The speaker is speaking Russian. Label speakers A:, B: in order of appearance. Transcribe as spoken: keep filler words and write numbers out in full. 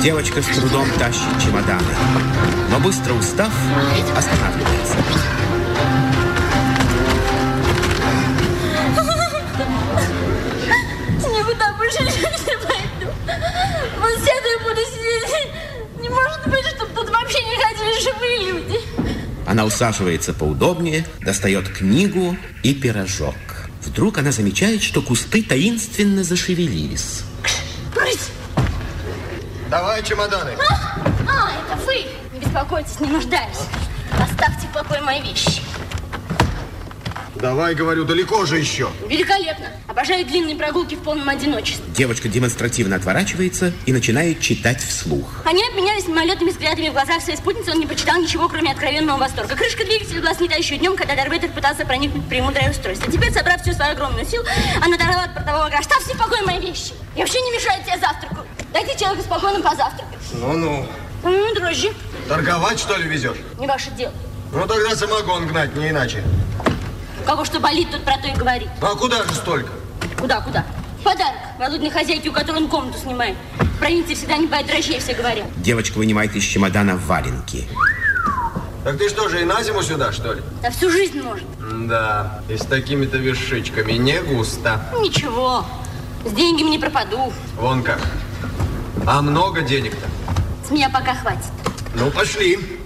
A: Девочка с трудом тащит чемоданы, но быстро устав, останавливается.
B: Никуда больше не пойду. Вот сяду и буду сидеть. Не может быть, чтобы тут вообще не ходили живые люди.
A: Она усаживается поудобнее, достает книгу и пирожок. Вдруг она замечает, что кусты таинственно зашевелились.
B: Брысь!
C: Давай чемоданы.
B: А? а, это вы. Не беспокойтесь, не нуждаюсь. Оставьте в покое мои вещи.
C: Давай, говорю, далеко же еще.
B: Великолепно. Обожаю длинные прогулки в полном одиночестве.
A: Девочка демонстративно отворачивается и начинает читать вслух.
B: Они обменялись мимолетными взглядами в глазах своей спутницы. Он не почитал ничего, кроме откровенного восторга. Крышка двигателя была снята еще днем, когда Дарвейтер пытался проникнуть в премудрое устройство. Теперь, собрав всю свою огромную силу, она оторвала от портового гаража. Оставьте в покое мои вещи. Я вообще не мешаю тебе завтраку. Дайте человеку спокойно позавтракать.
C: Ну-ну.
B: Ну, дрожжи.
C: Торговать, что ли, везешь?
B: Не ваше дело.
C: Ну, тогда самогон гнать, не иначе.
B: У кого что болит, тут про то и говорит.
C: А куда же столько?
B: Куда, куда? Подарок Володиной хозяйке, у которой он комнату снимает. В провинции всегда не бывает дрожжей, все говорят.
A: Девочка вынимает из чемодана валенки.
C: Так ты что же, и на зиму сюда, что ли?
B: Да всю жизнь может.
C: Да, и с такими-то вещичками не густо.
B: Ничего, с деньгами не пропаду.
C: Вон как. А много денег-то?
B: С меня пока хватит.
C: Ну, пошли.